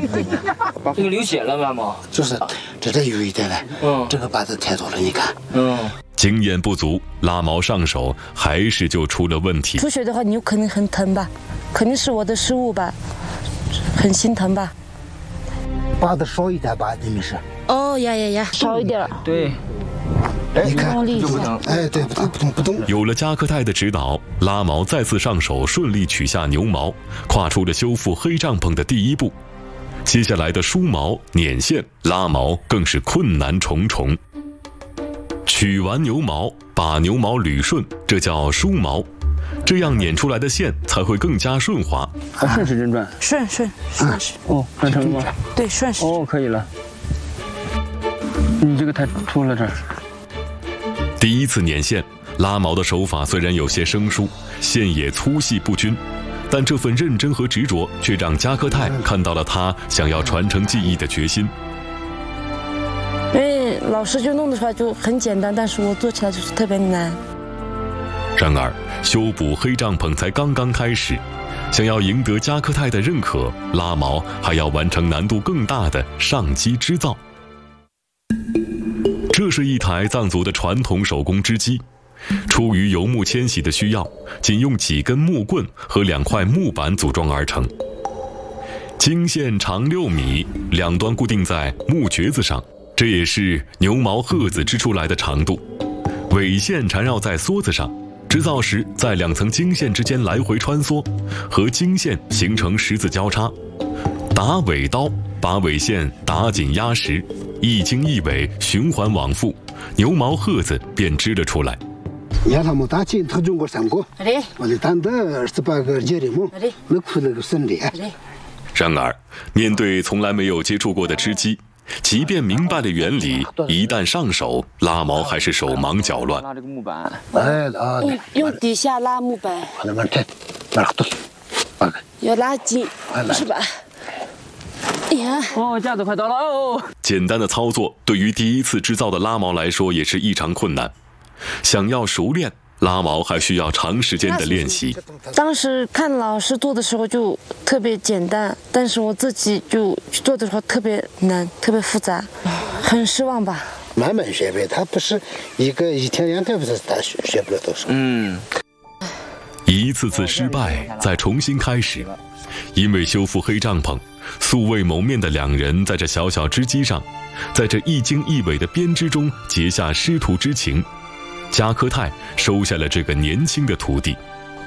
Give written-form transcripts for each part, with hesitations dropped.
这个流血了，妈妈。 就是这有一点了，这个疤子太多了，你看。 经验不足，拉毛上手还是就出了问题。 出血的话，你有可能很疼吧？肯定是我的失误吧，很心疼吧？ 疤子少一点吧，你们是？ 哦呀，少一点。 对。 你看， 就不疼。 哎，对，不动。 有了加科泰的指导，拉毛再次上手，顺利取下牛毛，跨出了修复黑帐篷的第一步。接下来的梳毛、捻线、拉毛更是困难重重。取完牛毛，把牛毛捋顺，这叫梳毛，这样捻出来的线才会更加顺滑。 顺时针转。 顺。 哦，转成了吗？ 对，顺时。 哦，可以了。你这个太凸了这儿。 第一次捻线，拉毛的手法虽然有些生疏，线也粗细不均，但这份认真和执着却让加科泰看到了他想要传承技艺的决心。 因为老师就弄得出来就很简单，但是我做起来就是特别难。 然而，修补黑帐篷才刚刚开始，想要赢得加科泰的认可，拉毛还要完成难度更大的上机织造。这是一台藏族的传统手工织机，出于游牧迁徙的需要，仅用几根木棍和2块木板组装而成。经线长6米，两端固定在木橛子上，这也是牛毛褐子织出来的长度。尾线缠绕在梭子上，织造时在2层经线之间来回穿梭，和经线形成十字交叉。打尾刀，把尾线打紧压实，一经一尾循环往复，牛毛褐子便织了出来。然而，面对从来没有接触过的织机，即便明白了原理，一旦上手，拉毛还是手忙脚乱。 拉这个木板， 用底下拉木板，要拉紧，是吧？哎呀， 哦，架子快到了哦。 简单的操作对于第一次织造的拉毛来说也是异常困难。想要熟练，拉毛还需要长时间的练习。 当时看老师做的时候就特别简单，但是我自己就做的时候特别难，特别复杂，很失望吧。 慢慢学呗，他不是一天2天不是他学不了多少。 一次次失败，再重新开始。因为修复黑帐篷，素未谋面的2人在这小小织机上，在这一经一纬的编织中结下师徒之情。加科泰收下了这个年轻的徒弟。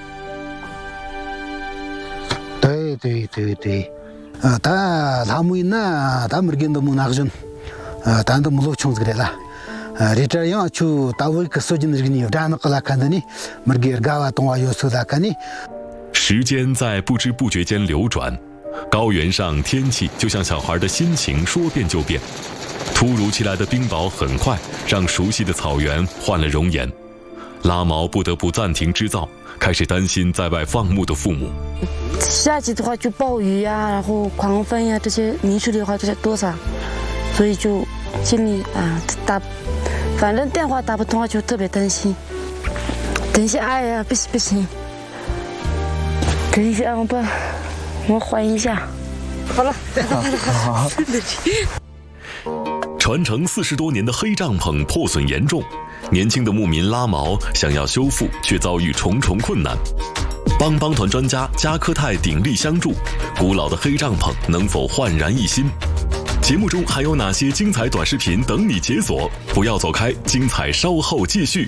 对，他拉木呢，他们跟着木那个人，但都木路穷这个了。这样就到位个手机那个你这样的来看的你，没给搞啊动啊有手的看你。 时间在不知不觉间流转，高原上天气就像小孩的心情，说变就变。突如其来的冰雹很快让熟悉的草原换了容颜，拉毛不得不暂停织造，开始担心在外放牧的父母。 夏季的话就暴雨呀，然后狂风呀，这些泥水的话这些多少，所以就心里反正电话打不通啊，就特别担心。等一下，哎呀，不行，等一下，我缓一下。好了，好。 传承40多年的黑帐篷破损严重，年轻的牧民拉毛想要修复，却遭遇重重困难。帮团专家加科泰鼎力相助，古老的黑帐篷能否焕然一新？节目中还有哪些精彩短视频等你解锁？不要走开，精彩稍后继续。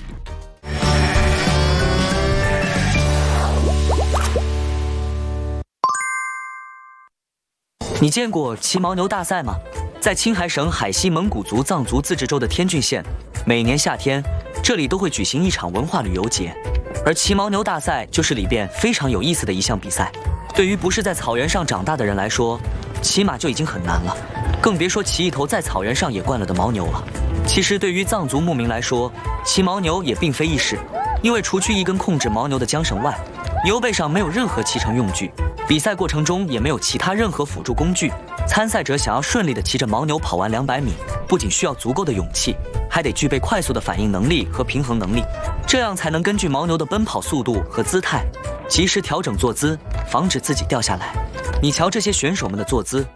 你见过骑牦牛大赛吗？在青海省海西蒙古族藏族自治州的天峻县，每年夏天，这里都会举行一场文化旅游节，而骑牦牛大赛就是里边非常有意思的一项比赛。对于不是在草原上长大的人来说，骑马就已经很难了，更别说骑一头在草原上也惯了的牦牛了。其实对于藏族牧民来说，骑牦牛也并非易事，因为除去一根控制牦牛的缰绳外，牛背上没有任何骑乘用具，比赛过程中也没有其他任何辅助工具。参赛者想要顺利地骑着牦牛跑完200米，不仅需要足够的勇气，还得具备快速的反应能力和平衡能力，这样才能根据牦牛的奔跑速度和姿态，及时调整坐姿，防止自己掉下来。你瞧这些选手们的坐姿，